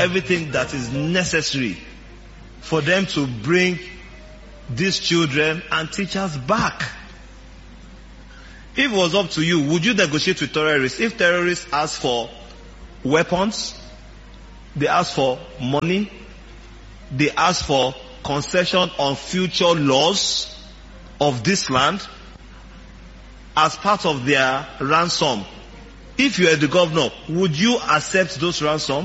everything that is necessary for them to bring these children and teachers back. If it was up to you, would you negotiate with terrorists? If terrorists ask for weapons, they ask for money, they ask for concession on future laws of this land as part of their ransom, if you are the governor, would you accept those ransom?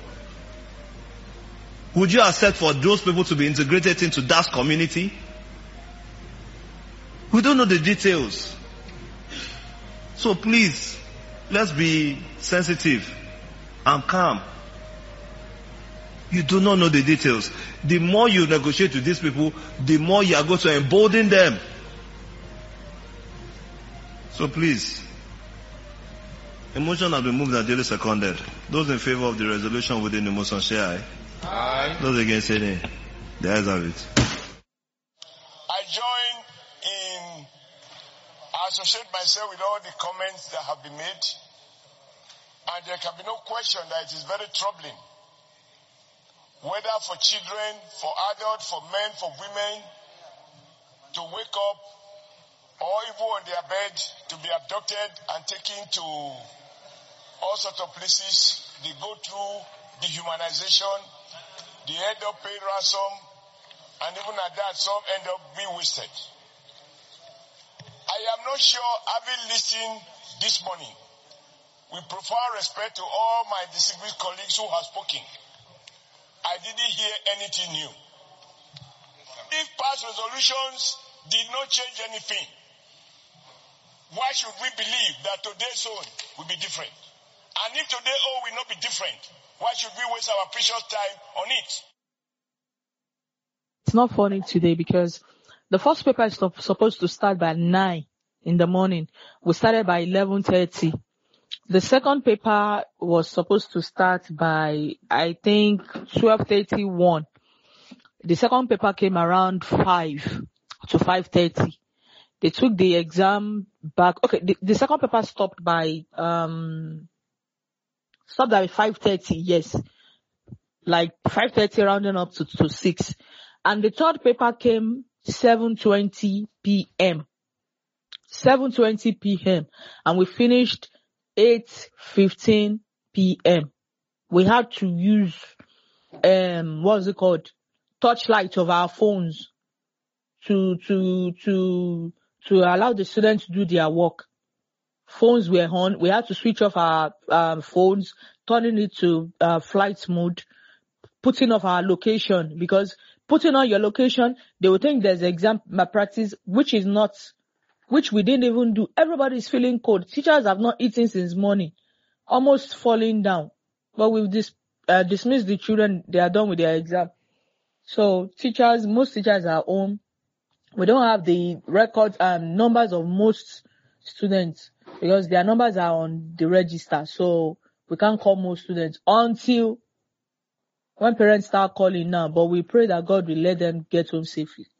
Would you accept for those people to be integrated into that community? We don't know the details. So please, let's be sensitive and calm. You do not know the details. The more you negotiate with these people, the more you are going to embolden them. So please, a motion has been moved and duly seconded. Those in favor of the resolution within the motion, say aye. Aye. Those against, say nay. The ayes have it. I join in, I associate myself with all the comments that have been made, and there can be no question that it is very troubling, whether for children, for adults, for men, for women, to wake up or even on their bed to be abducted and taken to all sorts of places. They go through dehumanization, they end up paying ransom, and even at that, some end up being wasted. I am not sure, having listened this morning, with profound respect to all my distinguished colleagues who have spoken, I didn't hear anything new. If past resolutions did not change anything, why should we believe that today's own will be different? And if today's own will not be different, why should we waste our precious time on it? It's not funny today because the first paper is supposed to start by 9 in the morning. We started by 11:30. The second paper was supposed to start by, I think, 12:31. The second paper came around 5 to 5:30. They took the exam back. Okay, the second paper stopped by 5:30, yes. Like 5:30 rounding up to 6. And the third paper came 7:20 p.m. 7:20 p.m. And we finished 8:15 p.m. We had to use, what's it called? Torchlight of our phones to allow the students to do their work. Phones were on. We had to switch off our phones, turning it to flight mode, putting off our location, because putting on your location, they will think there's exam malpractice, which we didn't even do. Everybody's feeling cold. Teachers have not eaten since morning, almost falling down. But we've dismissed the children. They are done with their exam. So most teachers are home. We don't have the records and numbers of most students because their numbers are on the register. So we can't call most students until when parents start calling now. But we pray that God will let them get home safely.